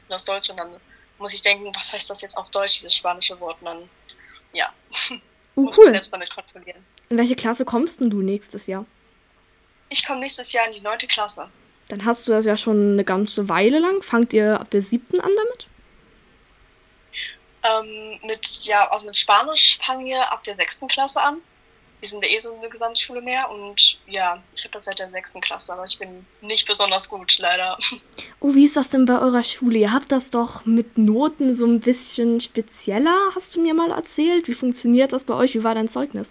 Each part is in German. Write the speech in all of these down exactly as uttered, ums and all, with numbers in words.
das Deutsche und dann muss ich denken, was heißt das jetzt auf Deutsch, dieses spanische Wort? Und dann, ja, Oh, muss cool. mich selbst damit kontrollieren. In welche Klasse kommst denn du nächstes Jahr? Ich komme nächstes Jahr in die neunte Klasse. Dann hast du das ja schon eine ganze Weile lang. Fangt ihr ab der siebten an damit? Ähm, mit, ja, also mit Spanisch fangen wir ab der sechsten Klasse an. Wir sind ja eh so eine Gesamtschule mehr und ja, ich habe das seit der sechsten Klasse, aber ich bin nicht besonders gut, leider. Oh, wie ist das denn bei eurer Schule? Ihr habt das doch mit Noten so ein bisschen spezieller, hast du mir mal erzählt. Wie funktioniert das bei euch? Wie war dein Zeugnis?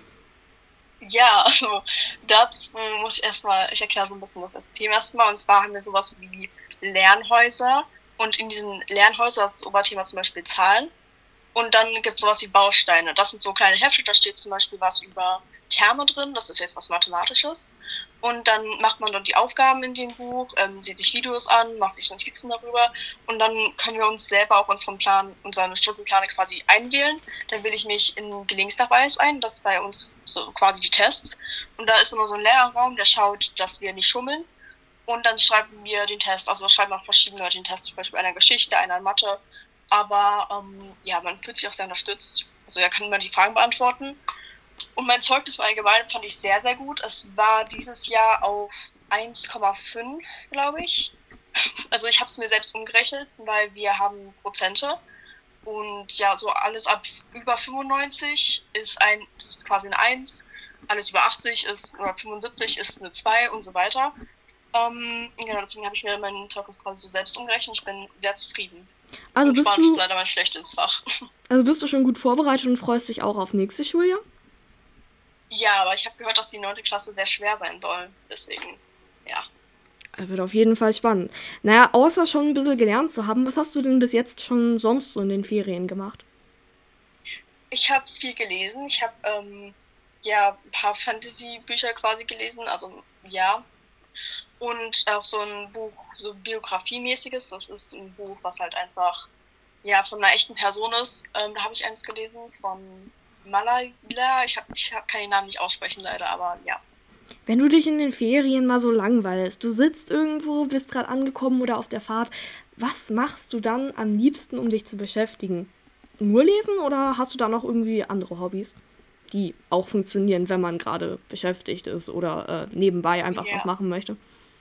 Ja, also dazu muss ich erstmal, ich erkläre so ein bisschen das System erstmal. Und zwar haben wir sowas wie Lernhäuser. Und in diesen Lernhäusern, das ist das Oberthema zum Beispiel Zahlen. Und dann gibt es sowas wie Bausteine. Das sind so kleine Hefte, da steht zum Beispiel was über Terme drin, das ist jetzt was Mathematisches. Und dann macht man dann die Aufgaben in dem Buch, ähm, sieht sich Videos an, macht sich Notizen darüber. Und dann können wir uns selber auch unseren Plan, unsere Stundenpläne quasi einwählen. Dann wähle ich mich in Gelegenheitsnachweis ein, das ist bei uns so quasi die Tests. Und da ist immer so ein Lehrerraum, der schaut, dass wir nicht schummeln. Und dann schreiben wir den Test, also schreiben auch verschiedene Leute den Test, zum Beispiel einer Geschichte, einer in Mathe. Aber ähm, ja, man fühlt sich auch sehr unterstützt. Also da kann man die Fragen beantworten. Und mein Zeugnis allgemein fand ich sehr, sehr gut. Es war dieses Jahr auf eins Komma fünf, glaube ich. Also ich habe es mir selbst umgerechnet, weil wir haben Prozente. Und ja, so alles ab über fünfundneunzig ist, ein, ist quasi eine eins. Alles über achtzig ist, oder fünfundsiebzig ist eine zwei und so weiter. Ähm, genau, deswegen habe ich mir mein Zeugnis quasi so selbst umgerechnet. Ich bin sehr zufrieden. Also Und bist Spanisch ist du, leider mein schlechtes Fach. also bist du schon gut vorbereitet und freust dich auch auf nächste Schuljahr? Ja, aber ich habe gehört, dass die neunte Klasse sehr schwer sein soll. Deswegen, ja. Er wird auf jeden Fall spannend. Naja, außer schon ein bisschen gelernt zu haben, was hast du denn bis jetzt schon sonst so in den Ferien gemacht? Ich habe viel gelesen. Ich habe ähm, ja ein paar Fantasy-Bücher quasi gelesen. Also ja. Und auch so ein Buch, so biografiemäßiges. Das ist ein Buch, was halt einfach ja von einer echten Person ist. Ähm, da habe ich eins gelesen von Malala. Ich, hab, ich hab, kann den Namen nicht aussprechen leider, aber ja. Wenn du dich in den Ferien mal so langweilst, du sitzt irgendwo, bist gerade angekommen oder auf der Fahrt, was machst du dann am liebsten, um dich zu beschäftigen? Nur lesen oder hast du da noch irgendwie andere Hobbys, die auch funktionieren, wenn man gerade beschäftigt ist oder äh, nebenbei einfach was Ja. machen möchte?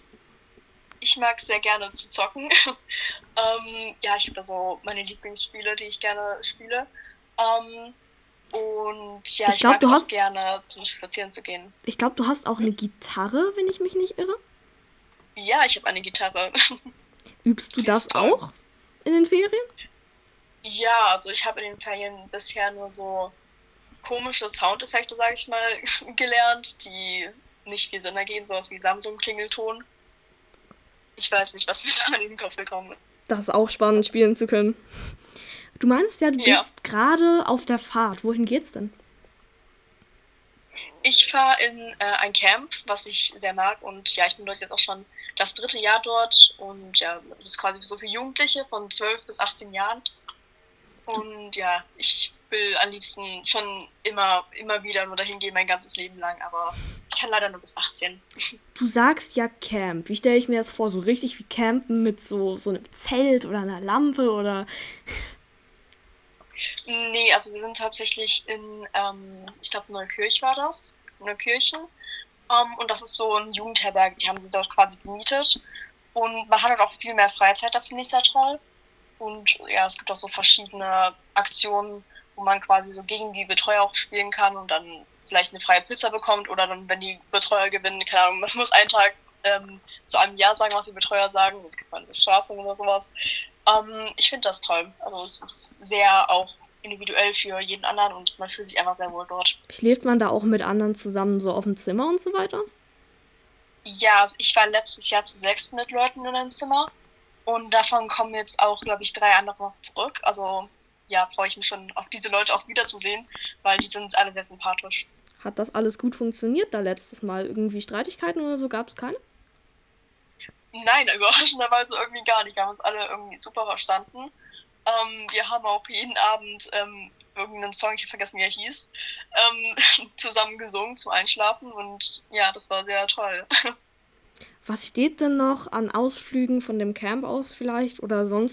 Ich mag sehr gerne zu zocken. ähm, ja, ich habe da so meine Lieblingsspiele, die ich gerne spiele. Ähm, und ja, Ich ich glaube, mag du es auch hast, gerne, zum Spazieren zu gehen. ich glaube, du hast auch Hm? eine Gitarre, wenn ich mich nicht irre. Ja, ich habe eine Gitarre. Übst du Die das ist toll. auch in den Ferien? Ja, also ich habe in den Ferien bisher nur so komische Soundeffekte, sage ich mal, gelernt, die nicht viel Sinn ergeben, sowas wie Samsung-Klingelton. Ich weiß nicht, was mir da in den Kopf gekommen Das ist auch spannend, ist. spielen zu können. Du meinst ja, du Ja, bist gerade auf der Fahrt. Wohin geht's denn? ich fahre in äh, ein Camp, was ich sehr mag und ja, ich bin dort jetzt auch schon das dritte Jahr dort und ja, es ist quasi so für Jugendliche von zwölf bis achtzehn Jahren und ja, ich will am liebsten schon immer, immer wieder nur dahin gehen, mein ganzes Leben lang, aber ich kann leider nur bis achtzehn. Du sagst ja Camp. Wie stelle ich mir das vor? So richtig wie Campen mit so, so einem Zelt oder einer Lampe oder. Nee, also wir sind tatsächlich in, ähm, ich glaube Neukirch war das, Neukirchen. Um, und das ist so ein Jugendherberge, die haben sie dort quasi gemietet. Und man hat halt auch viel mehr Freizeit, das finde ich sehr toll. Und ja, es gibt auch so verschiedene Aktionen, wo man quasi so gegen die Betreuer auch spielen kann und dann vielleicht eine freie Pizza bekommt oder dann, wenn die Betreuer gewinnen, keine Ahnung, man muss einen Tag ähm, zu einem Ja sagen, was die Betreuer sagen. Es gibt mal eine Bestrafung oder sowas. Ähm, ich finde das toll. Also es ist sehr auch individuell für jeden anderen und man fühlt sich einfach sehr wohl dort. Schläft man da auch mit anderen zusammen so auf dem Zimmer und so weiter? Ja, also ich war letztes Jahr zu sechs mit Leuten in einem Zimmer und davon kommen jetzt auch, glaube ich, drei andere noch zurück. Also ja, freue ich mich schon auf diese Leute auch wiederzusehen, weil die sind alle sehr sympathisch. Hat das alles gut funktioniert da letztes Mal? Irgendwie Streitigkeiten oder so gab es keine? Nein, überraschenderweise irgendwie gar nicht. Wir haben uns alle irgendwie super verstanden. Ähm, wir haben auch jeden Abend ähm, irgendeinen Song, ich habe vergessen, wie er hieß, ähm, zusammen gesungen zum Einschlafen und ja, das war sehr toll. Was steht denn noch an Ausflügen von dem Camp aus vielleicht oder sonst